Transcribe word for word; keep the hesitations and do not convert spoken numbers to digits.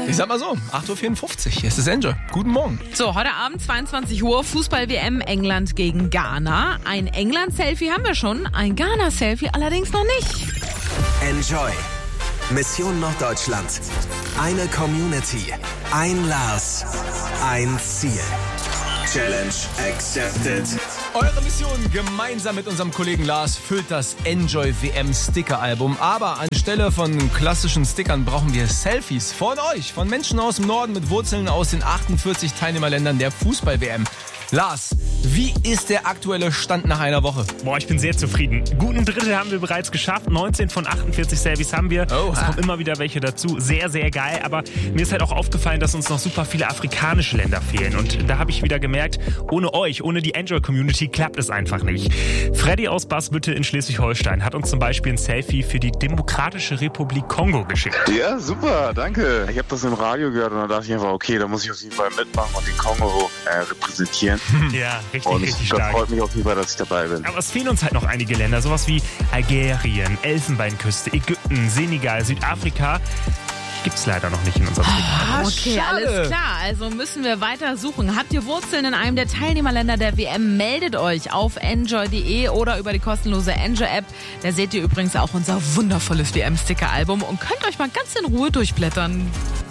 Ich sag mal so, acht Uhr vierundfünfzig, es ist Enjoy. Guten Morgen. So, heute Abend zweiundzwanzig Uhr, Fußball-W M England gegen Ghana. Ein England-Selfie haben wir schon, ein Ghana-Selfie allerdings noch nicht. Enjoy. Mission Norddeutschland. Eine Community. Ein Lars. Ein Ziel. Challenge accepted. Eure Mission gemeinsam mit unserem Kollegen Lars füllt das Enjoy W M Sticker-Album. Aber anstelle von klassischen Stickern brauchen wir Selfies von euch, von Menschen aus dem Norden mit Wurzeln aus den achtundvierzig Teilnehmerländern der Fußball-W M. Lars, wie ist der aktuelle Stand nach einer Woche? Boah, ich bin sehr zufrieden. Guten Drittel haben wir bereits geschafft. neunzehn von achtundvierzig Selfies haben wir. Oha. Es kommen immer wieder welche dazu. Sehr, sehr geil. Aber mir ist halt auch aufgefallen, dass uns noch super viele afrikanische Länder fehlen. Und da habe ich wieder gemerkt, ohne euch, ohne die Enjoy-Community klappt es einfach nicht. Freddy aus Basbüttel in Schleswig-Holstein hat uns zum Beispiel ein Selfie für die Demokratische Republik Kongo geschickt. Ja, super, danke. Ich habe das im Radio gehört und da dachte ich einfach, okay, da muss ich auf jeden Fall mitmachen und den Kongo äh, repräsentieren. Ja, richtig, Und richtig das stark. freut mich auf jeden Fall, dass ich dabei bin. Aber es fehlen uns halt noch einige Länder, sowas wie Algerien, Elfenbeinküste, Ägypten, Senegal, Südafrika. Gibt's leider noch nicht in unserem Team. Ah, okay, schade. alles klar. Also müssen wir weiter suchen. Habt ihr Wurzeln in einem der Teilnehmerländer der W M? Meldet euch auf enjoy punkt de oder über die kostenlose Enjoy-App. Da seht ihr übrigens auch unser wundervolles W M-Sticker-Album und könnt euch mal ganz in Ruhe durchblättern.